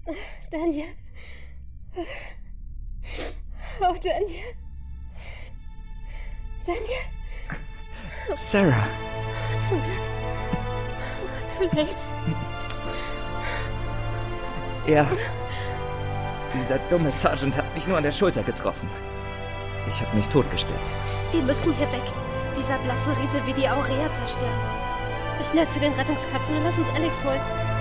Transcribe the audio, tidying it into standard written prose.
Daniel. Oh, Daniel. Daniel. Sarah. Zum Glück. Du lebst. Ja. Dieser dumme Sergeant hat mich nur an der Schulter getroffen. Ich habe mich totgestellt. Wir müssen hier weg. Dieser blasse Riese will die Aurea zerstören. Schnell zu den Rettungskapseln und lass uns Alex holen.